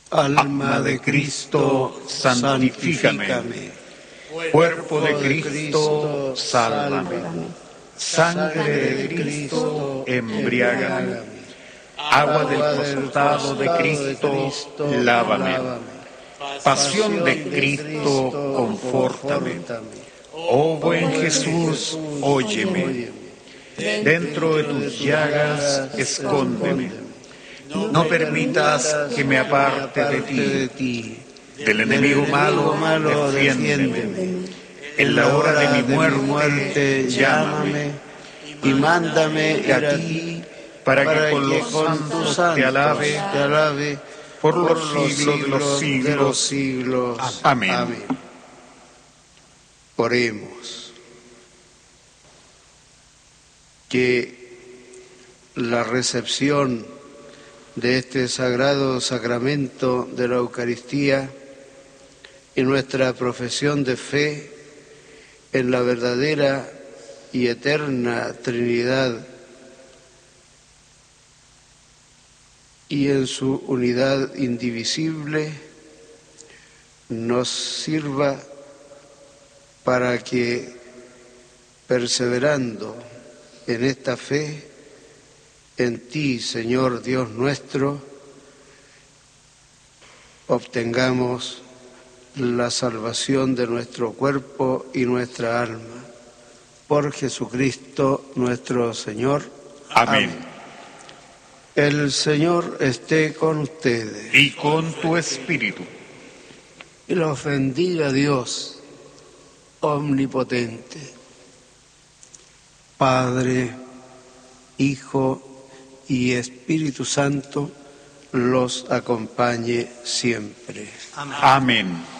Alma de Cristo, santifícame. Cuerpo de Cristo, sálvame. Sangre de Cristo, embriágame. Agua del costado de Cristo, lávame. Pasión de Cristo, confórtame. Oh buen Jesús, óyeme. Dentro de tus llagas, escóndeme. No permitas que me aparte de ti. Del enemigo malo, defiéndeme. En la hora de mi muerte, llámame. Y mándame a ti para que con los santos te alabe por los siglos de los siglos. Amén. Oremos. Que la recepción de este sagrado sacramento de la Eucaristía y nuestra profesión de fe en la verdadera y eterna Trinidad y en su unidad indivisible nos sirva para que, perseverando en esta fe, en ti, Señor Dios nuestro, obtengamos la salvación de nuestro cuerpo y nuestra alma. Por Jesucristo nuestro Señor. Amén. El Señor esté con ustedes. Y con tu espíritu. Y los bendiga Dios omnipotente, Padre, Hijo y Espíritu Santo, los acompañe siempre. Amén.